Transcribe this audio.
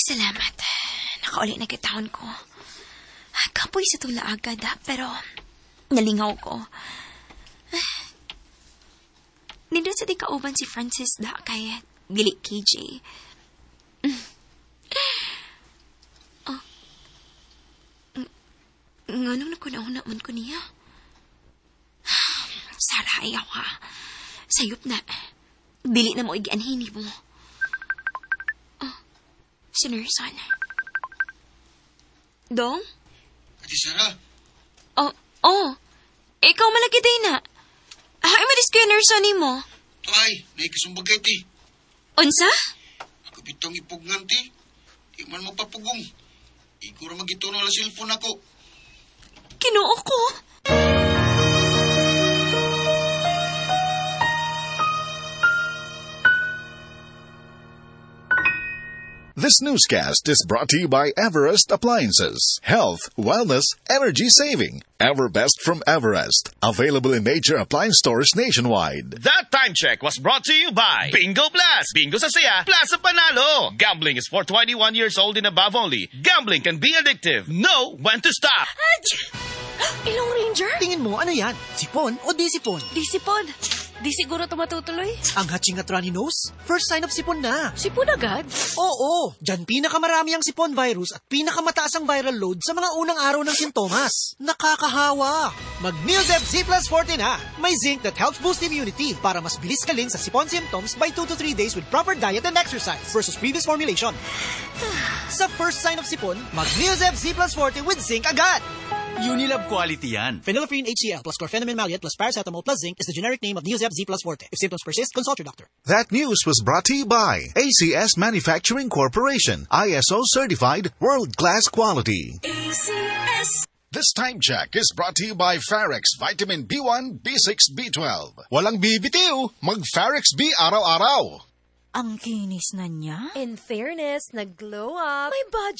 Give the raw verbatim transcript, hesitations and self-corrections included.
salamat. Nakauli na kitahon ko. Kapoy sa tula agad ha, pero nalingaw ko. Nindot sa di kauban si Francis da kay Dili K J. Oh. Nganong nakunauna man ko niya? Sara, ayaw ha. Sayop na. Dili na mo igianhini mo. Oh, si Nersan. Dong? Ati Sara? Oh, oh. Ikaw malagi day na. Ay, madis ko yung Nersan ni mo. Ay, naikisumbag kay ti. Unsa? Kapitong ipugnan ti. Di man mapapugong. Igura magituno lang cellphone ako. Kinuo ko. This newscast is brought to you by Everest Appliances. Health, wellness, energy saving. Everbest from Everest. Available in major appliance stores nationwide. That time check was brought to you by Bingo Plus. Bingo sa saya, plus sa panalo. Gambling is for twenty-one years old and above only. Gambling can be addictive. Know when to stop. Ilong Ranger? Tingin mo, ano yan? Sipon o di sipon? Di sipon. Di siguro ito matutuloy. Ang hatching at runny nose? First sign of sipon na. Sipon agad? Oo, dyan pinakamarami ang sipon virus at pinakamataas ang viral load sa mga unang araw ng sintomas. Nakakahawa. Mag-Neozeb Z plus forty na. May zinc that helps boost immunity para mas bilis kaling sa sipon symptoms by two to three days with proper diet and exercise versus previous formulation. Sa first sign of sipon, mag-Neozeb Z plus forty with zinc agad. Unilab quality yan. Phenylephrine H C L plus chlorpheniramine maleate plus paracetamol plus zinc is the generic name of Neozeb Z plus forte. If symptoms persist, consult your doctor. That news was brought to you by A C S Manufacturing Corporation. I S O certified world-class quality. A C S. This time check is brought to you by Farex Vitamin B one, B six, B twelve. Walang bibitiw, mag-Farex B araw-araw. Ang kinis na niya. In fairness, nag-glow up. May budget